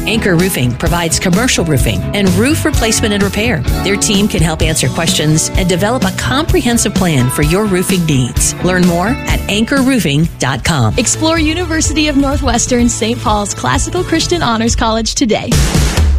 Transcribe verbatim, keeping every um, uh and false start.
Anchor Roofing provides commercial roofing and roof replacement and repair. Their team can help answer questions and develop a comprehensive plan for your roofing needs. Learn more at anchor roofing dot com. Explore University of Northwestern Saint Paul's Classical Christian Honors College today.